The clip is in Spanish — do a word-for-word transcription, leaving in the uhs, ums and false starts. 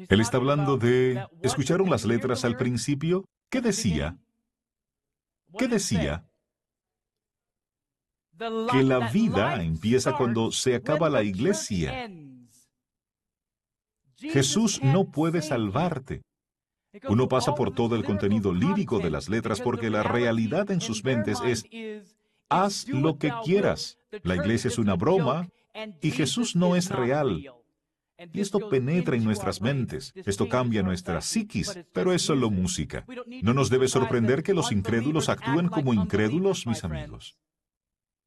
Él está hablando de... ¿Escucharon las letras al principio? ¿Qué decía? ¿Qué decía? Que la vida empieza cuando se acaba la iglesia. Jesús no puede salvarte. Uno pasa por todo el contenido lírico de las letras porque la realidad en sus mentes es: haz lo que quieras. La iglesia es una broma y Jesús no es real. Y esto penetra en nuestras mentes, esto cambia nuestra psiquis, pero es solo música. No nos debe sorprender que los incrédulos actúen como incrédulos, mis amigos.